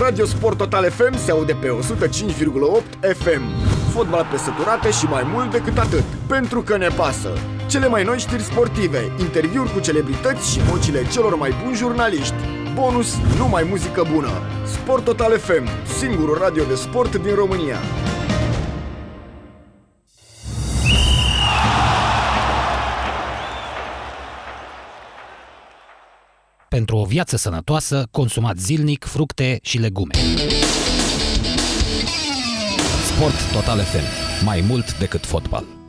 Radio Sport Total FM se aude pe 105,8 FM. Fotbal pe săturate și mai mult decât atât, pentru că ne pasă. Cele mai noi știri sportive, interviuri cu celebrități și vocile celor mai buni jurnaliști. Bonus, numai muzică bună. Sport Total FM, singurul radio de sport din România. Pentru o viață sănătoasă, consumați zilnic fructe și legume. Sport Total FM. Mai mult decât fotbal.